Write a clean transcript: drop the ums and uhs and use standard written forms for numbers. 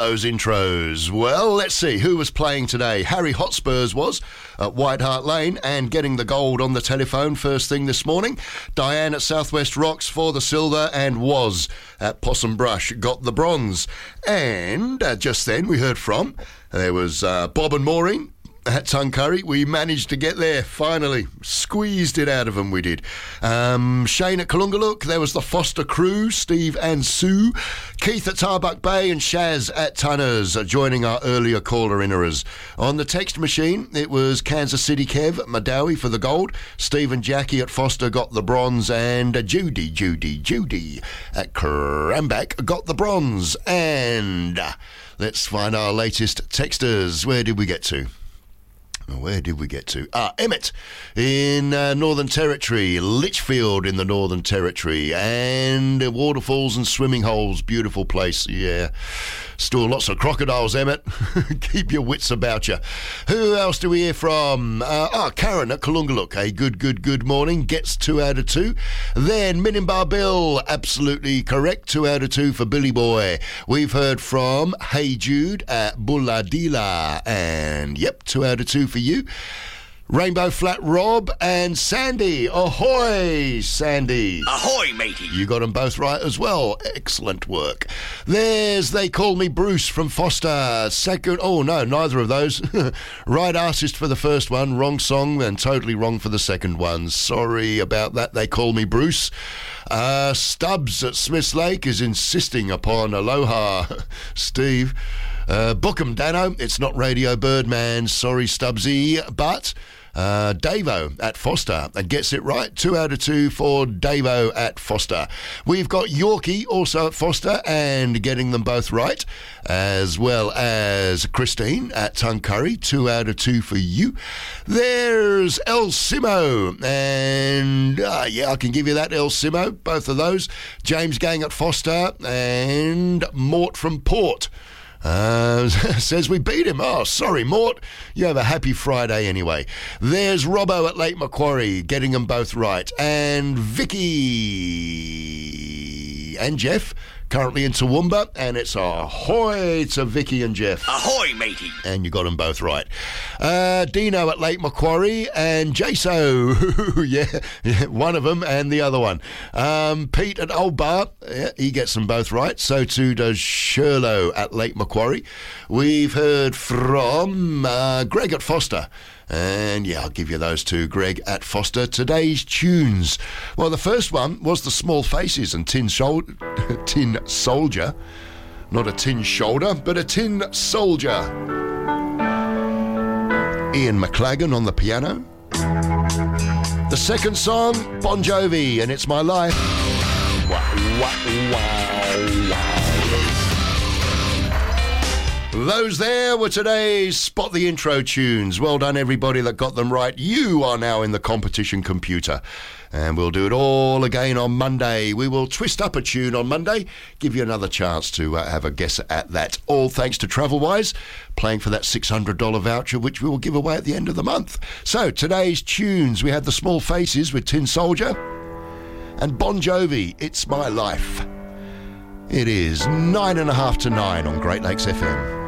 those intros. Well, let's see who was playing today. Harry Hotspurs was at White Hart Lane and getting the gold on the telephone first thing this morning. Diane at Southwest Rocks for the silver, and Was at Possum Brush got the bronze. And just then we heard from, there was Bob and Maureen at Tuncurry. We managed to get there, finally. Squeezed it out of them, we did. Shane at Kalungalook. There was the Foster crew, Steve and Sue. Keith at Tarbuck Bay and Shaz at Tunners, joining our earlier caller-innerers. On the text machine, it was Kansas City Kev at Madawi for the gold. Steve and Jackie at Foster got the bronze, and Judy at Cramback got the bronze. And let's find our latest texters. Where did we get to? Emmett in Northern Territory, Litchfield in the Northern Territory, and waterfalls and swimming holes. Beautiful place, yeah. Still lots of crocodiles, Emmett. Keep your wits about you. Who else do we hear from? Karen at Kalungalook. A good morning. Gets 2 out of 2. Then Minimbar Bill, absolutely correct. 2 out of 2 for Billy Boy. We've heard from Hey Jude at Bulladila, and yep, 2 out of 2 for you. Rainbow Flat Rob and Sandy. Ahoy, Sandy. Ahoy, matey. You got them both right as well. Excellent work. There's They Call Me Bruce from Foster. Second, oh no, neither of those. Right artist for the first one, wrong song, and totally wrong for the second one. Sorry about that, They Call Me Bruce. Stubbs at Smiths Lake is insisting upon Aloha. Steve. Book 'em, Dano. It's not Radio Birdman. Sorry, Stubbsy. But Davo at Foster and gets it right. 2 out of 2 for Davo at Foster. We've got Yorkie also at Foster and getting them both right, as well as Christine at Tuncurry. 2 out of 2 for you. There's El Simo, and yeah, I can give you that, El Simo, both of those. James Gang at Foster and Mort from Port. Says we beat him. Oh, sorry, Mort. You have a happy Friday anyway. There's Robbo at Lake Macquarie, getting them both right. And Vicky and Jeff, currently in Toowoomba, and it's ahoy to Vicky and Jeff. Ahoy, matey. And you got them both right. Dino at Lake Macquarie and Jaso, yeah, one of them and the other one. Pete at Old Bar, yeah, he gets them both right. So too does Sherlow at Lake Macquarie. We've heard from Greg at Foster. And yeah, I'll give you those two, Greg at Foster. Today's tunes. Well, the first one was the Small Faces and Tin Soldier. Not a tin shoulder, but a tin soldier. Ian McLagan on the piano. The second song, Bon Jovi, and It's My Life. Wow. Those there were today's Spot the Intro tunes. Well done, everybody that got them right. You are now in the competition computer. And we'll do it all again on Monday. We will twist up a tune on Monday, give you another chance to have a guess at that. All thanks to TravelWise, playing for that $600 voucher, which we will give away at the end of the month. So, today's tunes, we had the Small Faces with Tin Soldier and Bon Jovi, It's My Life. It is 9:30 to 9 on Great Lakes FM.